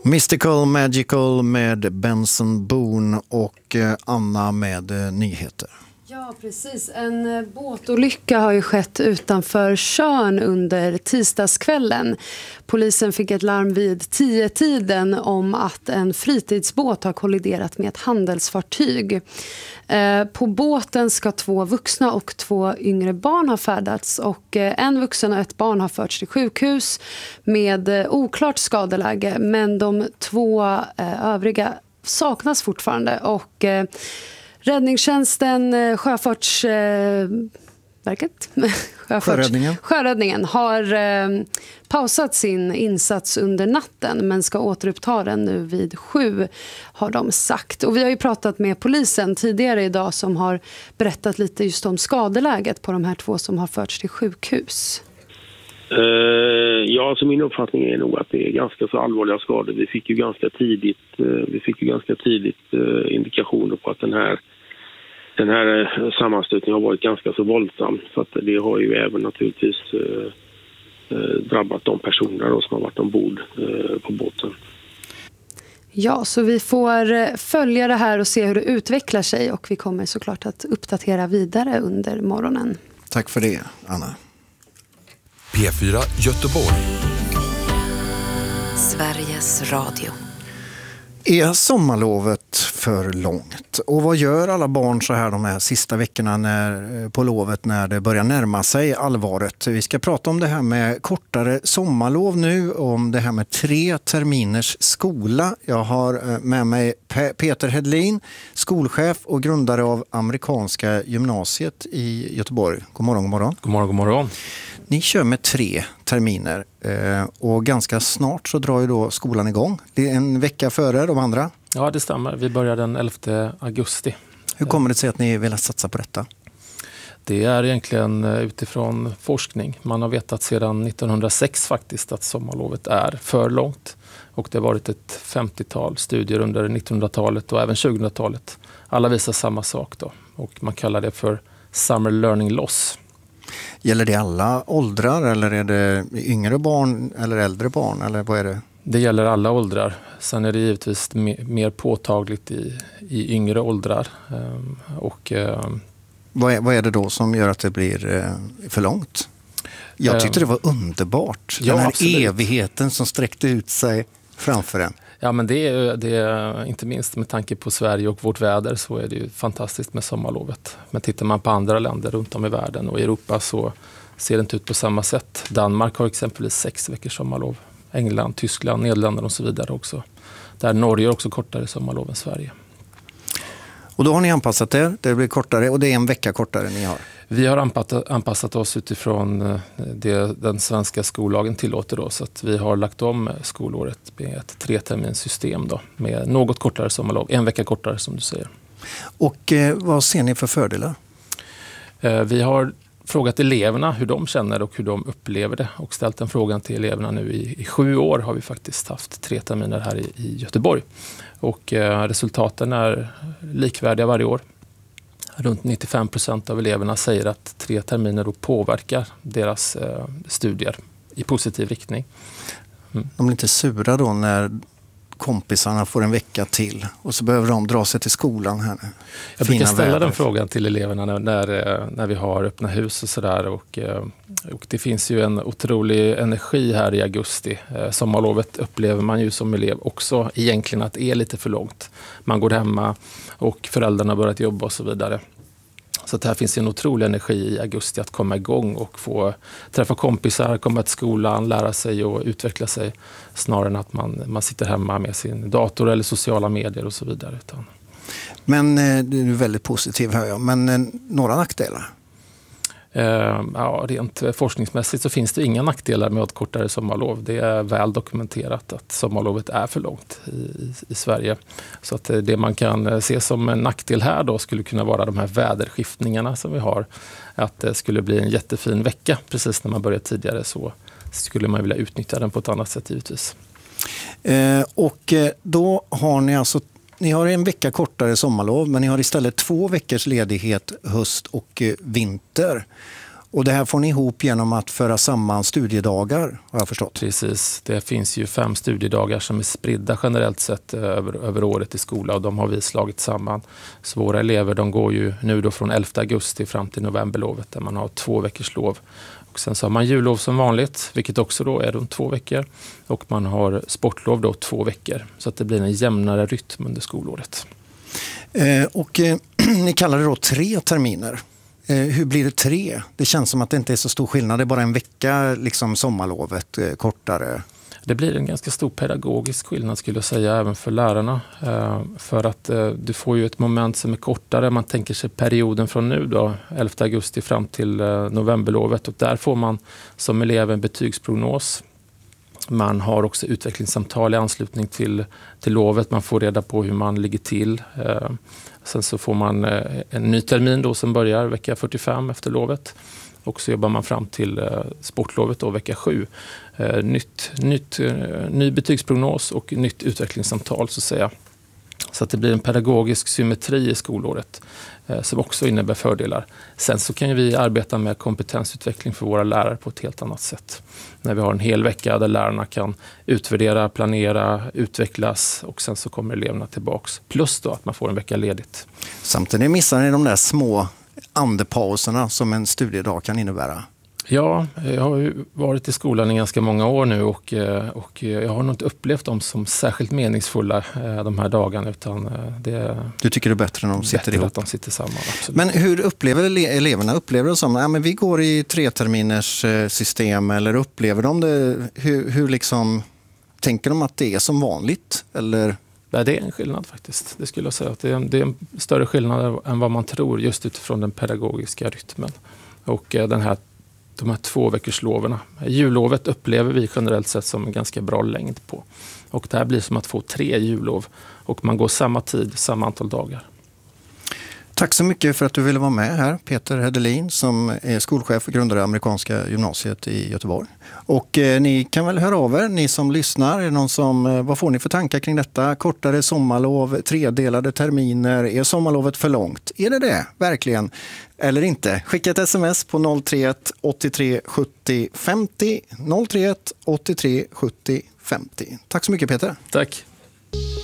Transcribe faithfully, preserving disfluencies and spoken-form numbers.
Mystical Magical med Benson Boone och Anna med nyheter. Ja, precis. En båtolycka har ju skett utanför Tjörn under tisdagskvällen. Polisen fick ett larm vid tio-tiden om att en fritidsbåt har kolliderat med ett handelsfartyg. På båten ska två vuxna och två yngre barn ha färdats, och en vuxen och ett barn har förts till sjukhus med oklart skadeläge, men de två övriga saknas fortfarande, och Räddningstjänsten, Sjöfartsverket, Sjöfarts, Sjöräddningen. Sjöräddningen har eh, pausat sin insats under natten, men ska återuppta den nu vid sju, har de sagt. Och vi har ju pratat med polisen tidigare idag som har berättat lite just om skadeläget på de här två som har förts till sjukhus. Uh, ja, alltså min uppfattning är nog att det är ganska så allvarliga skador. Vi fick ju ganska tidigt, uh, vi fick ju ganska tidigt uh, indikationer på att den här, den här uh, sammanstötningen har varit ganska så våldsam. Så att det har ju även naturligtvis uh, uh, drabbat de personer då som har varit ombord uh, på båten. Ja, så vi får följa det här och se hur det utvecklar sig, och vi kommer såklart att uppdatera vidare under morgonen. Tack för det, Anna. P fyra Göteborg. Sveriges Radio. Är sommarlovet för långt? Och vad gör alla barn så här de här sista veckorna när, på lovet när det börjar närma sig allvaret? Vi ska prata om det här med kortare sommarlov nu, om det här med tre terminers skola. Jag har med mig Pe- Peter Hedlin, skolchef och grundare av amerikanska gymnasiet i Göteborg. God morgon, god morgon. God morgon, god morgon. Ni kör med tre terminer eh, och ganska snart så drar ju då skolan igång. Det är en vecka före de andra. Ja, det stämmer. Vi börjar den elfte augusti. Hur kommer det sig att ni vill satsa på detta? Det är egentligen utifrån forskning. Man har vetat sedan nittonhundrasex faktiskt att sommarlovet är för långt. Och det har varit ett femtiotal studier under nittonhundratalet och även tjugohundratalet. Alla visar samma sak då. Och man kallar det för summer learning loss. Gäller det alla åldrar eller är det yngre barn eller äldre barn? Eller vad är det? Det gäller alla åldrar. Sen är det givetvis mer påtagligt i, i yngre åldrar. Och, vad, är, vad är det då som gör att det blir för långt? Jag tyckte det var underbart. Ja, den här absolut. Evigheten som sträckte ut sig framför en. Ja, men det är, det är inte minst med tanke på Sverige och vårt väder så är det ju fantastiskt med sommarlovet. Men tittar man på andra länder runt om i världen och i Europa så ser det inte ut på samma sätt. Danmark har exempelvis sex veckors sommarlov. England, Tyskland, Nederländerna och så vidare också. Där Norge är också kortare sommarlov än Sverige. Och då har ni anpassat er, det blir kortare och det är en vecka kortare ni har. Vi har anpassat, anpassat oss utifrån det den svenska skollagen tillåter då, så att vi har lagt om skolåret med ett treterminssystem då, med något kortare sommarlov, en vecka kortare som du säger. Och eh, vad ser ni för fördelar? Eh, vi har frågat eleverna hur de känner och hur de upplever det och ställt den frågan till eleverna nu i, i sju år har vi faktiskt haft tre terminer här i, i Göteborg. Och eh, resultaten är likvärdiga varje år. Runt nittiofem procent av eleverna säger att tre terminer då påverkar deras eh, studier i positiv riktning. Mm. De blir inte sura då när kompisarna får en vecka till och så behöver de dra sig till skolan här nu. Jag brukar ställa väder. Den frågan till eleverna när, när, när vi har öppna hus och sådär. Och, och det finns ju en otrolig energi här i augusti. Sommarlovet upplever man ju som elev också egentligen att det är lite för långt. Man går hemma och föräldrarna har börjat jobba och så vidare. Så att här finns en otrolig energi i augusti att komma igång och få träffa kompisar, komma till skolan, lära sig och utveckla sig snarare än att man, man sitter hemma med sin dator eller sociala medier och så vidare. Utan... Men du är väldigt positiv här, ja. Men eh, några nackdelar? Eh, ja, rent forskningsmässigt så finns det inga nackdelar med ett kortare sommarlov. Det är väl dokumenterat att sommarlovet är för långt i, i, i Sverige. Så att det man kan se som en nackdel här då skulle kunna vara de här väderskiftningarna som vi har. Att det skulle bli en jättefin vecka precis när man börjar tidigare så skulle man vilja utnyttja den på ett annat sätt givetvis. Eh, och då har ni alltså Ni har en vecka kortare sommarlov men ni har istället två veckors ledighet höst och vinter. Och det här får ni ihop genom att föra samman studiedagar, har jag förstått. Precis, det finns ju fem studiedagar som är spridda generellt sett över, över året i skola och de har vi slagit samman. Så våra elever de går ju nu då från elfte augusti fram till novemberlovet där man har två veckors lov. Och sen så har man jullov som vanligt, vilket också då är de två veckor. Och man har sportlov då två veckor så att det blir en jämnare rytm under skolåret. Eh, och eh, ni kallar det då tre terminer. Eh, hur blir det tre? Det känns som att det inte är så stor skillnad. Det är bara en vecka, liksom sommarlovet, eh, kortare. Det blir en ganska stor pedagogisk skillnad skulle jag säga även för lärarna. Eh, för att eh, du får ju ett moment som är kortare. Man tänker sig perioden från nu då, elfte augusti fram till eh, novemberlovet. Och där får man som elev en betygsprognos. Man har också utvecklingssamtal i anslutning till, till lovet. Man får reda på hur man ligger till. Eh, sen så får man eh, en ny termin då som börjar vecka fyrtiofem efter lovet. Och så jobbar man fram till eh, sportlovet då, vecka sju. Eh, nytt, nytt, eh, ny betygsprognos och nytt utvecklingssamtal så att säga. Så att det blir en pedagogisk symmetri i skolåret eh, som också innebär fördelar. Sen så kan ju vi arbeta med kompetensutveckling för våra lärare på ett helt annat sätt. När vi har en hel vecka där lärarna kan utvärdera, planera, utvecklas och sen så kommer eleverna tillbaks. Plus då att man får en vecka ledigt. Samtidigt missar ni de där små andepauserna som en studiedag kan innebära. Ja, jag har ju varit i skolan i ganska många år nu och, och jag har nog inte upplevt dem som särskilt meningsfulla de här dagarna utan det Du tycker det är bättre när de sitter ihop? att de sitter samman, absolut. Men hur upplever eleverna? Upplever de som, ja, men vi går i tre terminers system eller upplever de det, hur, hur liksom, tänker de att det är som vanligt eller? Ja, det är en skillnad faktiskt. Det skulle jag säga att det är, en, det är en större skillnad än vad man tror just utifrån den pedagogiska rytmen. Och den här, de här två veckors loverna. Jullovet upplever vi generellt sett som en ganska bra längd på. Och det här blir som att få tre jullov. Och man går samma tid, samma antal dagar. Tack så mycket för att du ville vara med här, Peter Hedelin som är skolchef och grundare av Amerikanska gymnasiet i Göteborg. Och eh, ni kan väl höra av er, ni som lyssnar. Är det någon som, eh, vad får ni för tankar kring detta? Kortare sommarlov, tredelade terminer. Är sommarlovet för långt? Är det det? Verkligen? Eller inte? Skicka ett sms på noll tre ett åttiotre sjuttio femtio. noll tre ett åttiotre sjuttio femtio. Tack så mycket Peter. Tack.